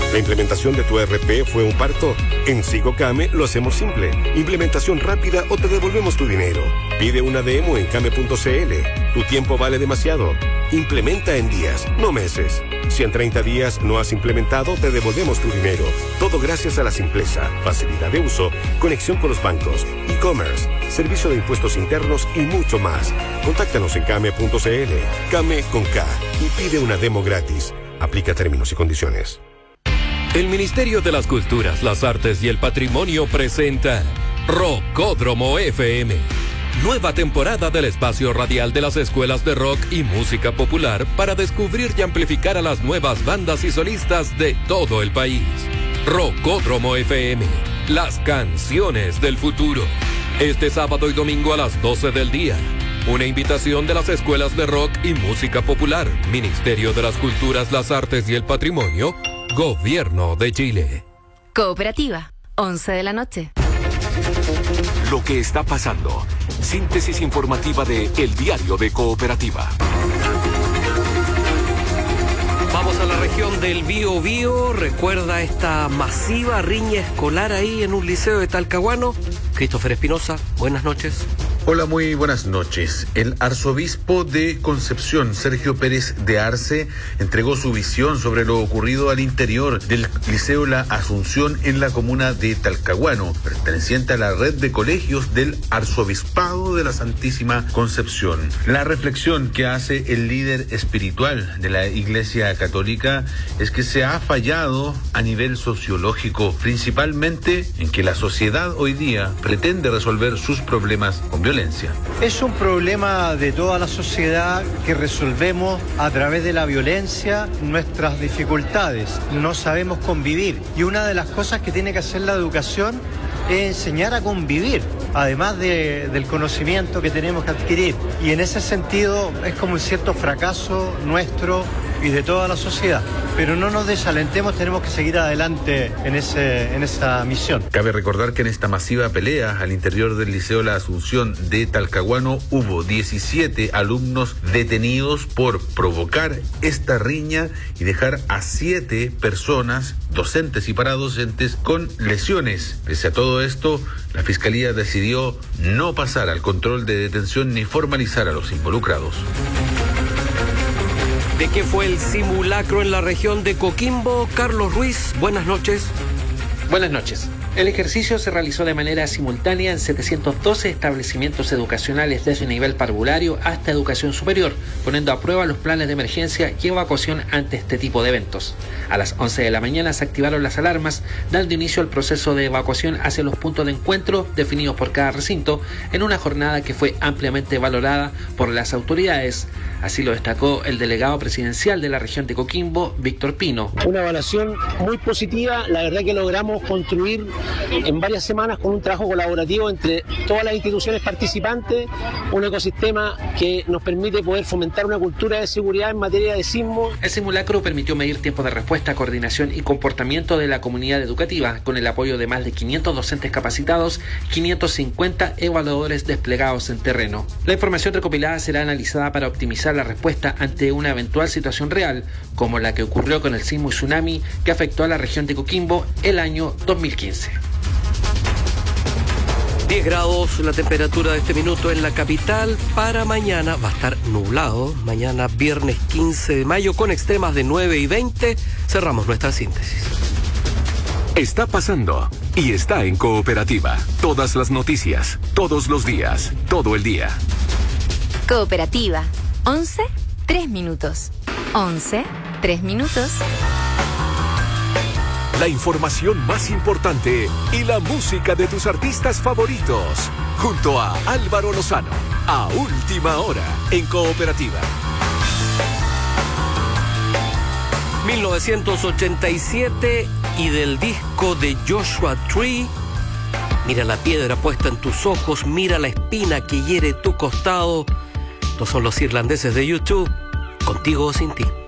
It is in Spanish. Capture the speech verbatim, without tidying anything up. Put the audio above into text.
¿La implementación de tu E R P fue un parto? En SigoCame lo hacemos simple. Implementación rápida o te devolvemos tu dinero. Pide una demo en came punto cl. Tu tiempo vale demasiado. Implementa en días, no meses. Si en treinta días no has implementado, te devolvemos tu dinero. Todo gracias a la simpleza, facilidad de uso, conexión con los bancos, e-commerce, servicio de impuestos internos y mucho más. Contáctanos en came punto cl. Came con K y pide una demo gratis. Aplica términos y condiciones. El Ministerio de las Culturas, las Artes y el Patrimonio presenta Rockódromo F M. Nueva temporada del espacio radial de las escuelas de rock y música popular para descubrir y amplificar a las nuevas bandas y solistas de todo el país. Rockódromo F M, las canciones del futuro. Este sábado y domingo a las doce del día. Una invitación de las escuelas de rock y música popular, Ministerio de las Culturas, las Artes y el Patrimonio, Gobierno de Chile. Cooperativa, once de la noche. Lo que está pasando. Síntesis informativa de El Diario de Cooperativa. Vamos a la región del Bío Bío. Recuerda esta masiva riña escolar ahí en un liceo de Talcahuano. Christopher Espinosa, buenas noches. Hola, muy buenas noches. El arzobispo de Concepción, Sergio Pérez de Arce, entregó su visión sobre lo ocurrido al interior del Liceo La Asunción en la comuna de Talcahuano, perteneciente a la red de colegios del Arzobispado de la Santísima Concepción. La reflexión que hace el líder espiritual de la Iglesia Católica es que se ha fallado a nivel sociológico, principalmente en que la sociedad hoy día pretende resolver sus problemas con violencia. Es un problema de toda la sociedad que resolvemos a través de la violencia nuestras dificultades. No sabemos convivir y una de las cosas que tiene que hacer la educación es enseñar a convivir, además de, del conocimiento que tenemos que adquirir. Y en ese sentido es como un cierto fracaso nuestro y de toda la sociedad. Pero no nos desalentemos, tenemos que seguir adelante en, ese, en esa misión. Cabe recordar que en esta masiva pelea al interior del Liceo La Asunción de Talcahuano hubo diecisiete alumnos detenidos por provocar esta riña y dejar a siete personas, docentes y paradocentes, con lesiones. Pese a todo esto, la Fiscalía decidió no pasar al control de detención ni formalizar a los involucrados. ¿De qué fue el simulacro en la región de Coquimbo? Carlos Ruiz, buenas noches. Buenas noches. El ejercicio se realizó de manera simultánea en setecientos doce establecimientos educacionales desde nivel parvulario hasta educación superior, poniendo a prueba los planes de emergencia y evacuación ante este tipo de eventos. A las once de la mañana se activaron las alarmas, dando inicio al proceso de evacuación hacia los puntos de encuentro definidos por cada recinto, en una jornada que fue ampliamente valorada por las autoridades. Así lo destacó el delegado presidencial de la región de Coquimbo, Víctor Pino. Una evaluación muy positiva, la verdad que logramos construir en varias semanas con un trabajo colaborativo entre todas las instituciones participantes, un ecosistema que nos permite poder fomentar una cultura de seguridad en materia de sismo. El simulacro permitió medir tiempo de respuesta, coordinación y comportamiento de la comunidad educativa, con el apoyo de más de quinientos docentes capacitados, quinientos cincuenta evaluadores desplegados en terreno. La información recopilada será analizada para optimizar la respuesta ante una eventual situación real, como la que ocurrió con el sismo y tsunami que afectó a la región de Coquimbo el año dos mil quince. diez grados la temperatura de este minuto en la capital. Para mañana va a estar nublado. Mañana viernes quince de mayo con extremas de nueve y veinte. Cerramos nuestra síntesis. Está pasando y está en Cooperativa. Todas las noticias, todos los días, todo el día. Cooperativa, once, tres minutos. once, tres minutos. La información más importante y la música de tus artistas favoritos. Junto a Álvaro Lozano. A última hora en Cooperativa. mil novecientos ochenta y siete y del disco de Joshua Tree. Mira la piedra puesta en tus ojos, mira la espina que hiere tu costado. Estos son los irlandeses de YouTube, Contigo o Sin Ti.